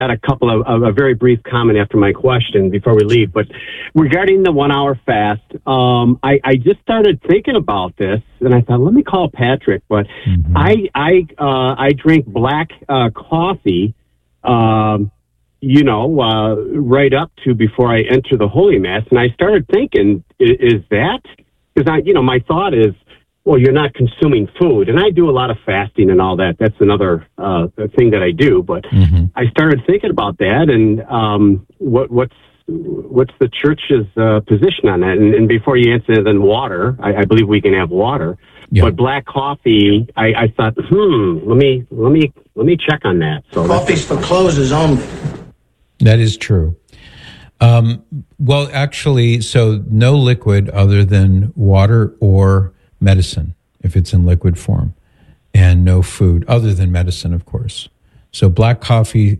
a couple of a very brief comment after my question before we leave. But regarding the 1 hour fast, I just started thinking about this, and I thought, let me call Patrick. But I drink black coffee, right up to before I enter the Holy Mass, and I started thinking, is that because my thought is, well, you're not consuming food, and I do a lot of fasting and all that. That's another thing that I do. But I started thinking about that, and what's the church's position on that? And before you answer, then water. I believe we can have water, but black coffee. I thought, let me check on that. So coffee's for closes only. That is true. Well, actually, so no liquid other than water or medicine, if it's in liquid form, and no food other than medicine, of course. So black coffee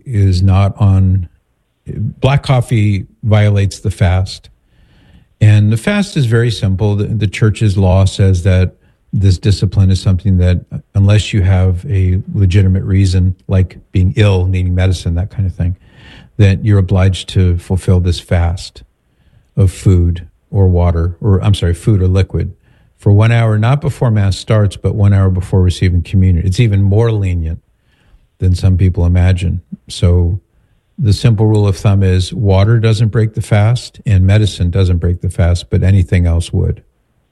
violates the fast. And the fast is very simple. The church's law says that this discipline is something that, unless you have a legitimate reason, like being ill, needing medicine, that kind of thing, that you're obliged to fulfill this fast of food or water, food or liquid, for 1 hour, not before Mass starts, but 1 hour before receiving communion. It's even more lenient than some people imagine. So the simple rule of thumb is water doesn't break the fast and medicine doesn't break the fast, but anything else would,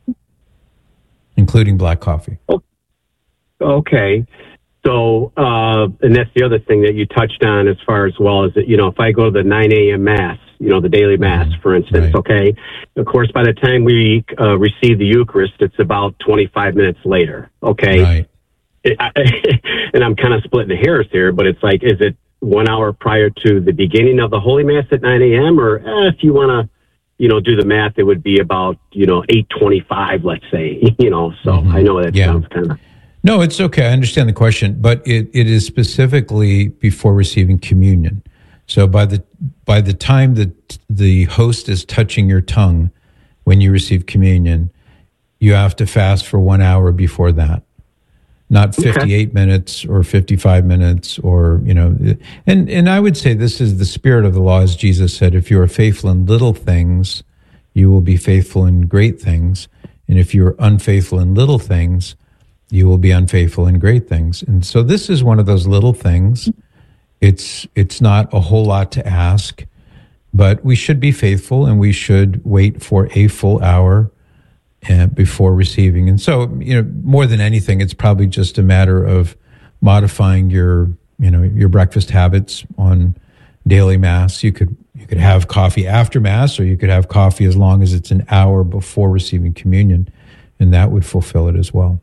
including black coffee. Okay. So, and that's the other thing that you touched on as far as well as, if I go to the 9 a.m. Mass, the daily Mass, for instance, okay? Of course, by the time we receive the Eucharist, it's about 25 minutes later, okay? Right. And I'm kind of splitting the hairs here, but it's like, is it 1 hour prior to the beginning of the Holy Mass at 9 a.m.? Or if you want to, do the math, it would be about, 8:25, let's say, so I know that sounds kind of... No, it's okay. I understand the question, but it is specifically before receiving communion. So by the time that the host is touching your tongue when you receive communion, you have to fast for 1 hour before that. Not 58 minutes or 55 minutes or, and I would say this is the spirit of the law, as Jesus said, if you are faithful in little things, you will be faithful in great things. And if you're unfaithful in little things, you will be unfaithful in great things. And so this is one of those little things. It's not a whole lot to ask, but we should be faithful and we should wait for a full hour before receiving. And so, more than anything, it's probably just a matter of modifying your breakfast habits on daily Mass. You could have coffee after Mass, or you could have coffee as long as it's an hour before receiving communion, and that would fulfill it as well.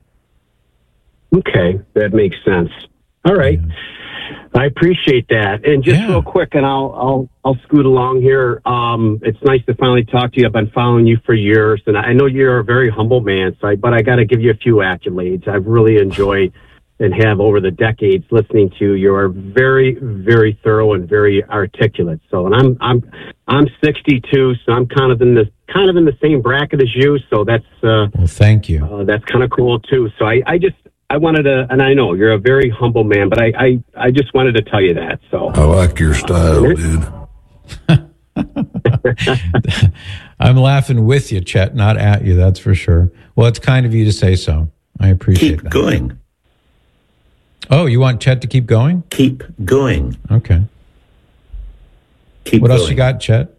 Okay, that makes sense. All right. Yeah. I appreciate that. And just real quick, and I'll scoot along here. It's nice to finally talk to you. I've been following you for years, and I know you're a very humble man, but I got to give you a few accolades. I've really enjoyed and have over the decades listening to you. You're very, very thorough and very articulate. So, and I'm 62, so I'm kind of in the same bracket as you. So that's well, thank you. That's kind of cool too. So I wanted to, and I know you're a very humble man, but I just wanted to tell you that. So I like your style, dude. I'm laughing with you, Chet, not at you, that's for sure. Well, it's kind of you to say so. I appreciate that. Keep going. Oh, you want Chet to keep going? Keep going. Okay. What else you got, Chet?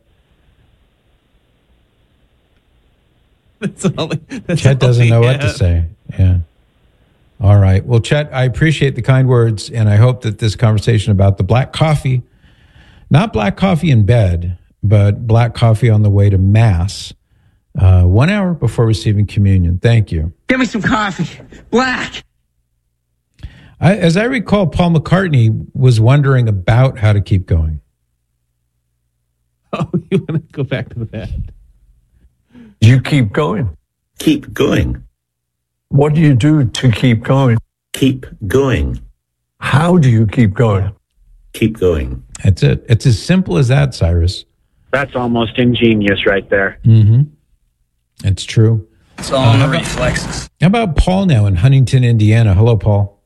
Chet doesn't know what to say. Yeah. All right. Well, Chet, I appreciate the kind words, and I hope that this conversation about the black coffee, not black coffee in bed, but black coffee on the way to Mass, 1 hour before receiving communion. Thank you. Give me some coffee. Black. As I recall, Paul McCartney was wondering about how to keep going. Oh, you want to go back to that? You keep going. Keep going. What do you do to keep going? Keep going. How do you keep going? Keep going. That's it. It's as simple as that, Cyrus. That's almost ingenious right there. Mm-hmm. It's true. It's all in the reflexes. How about Paul now in Huntington, Indiana? Hello, Paul.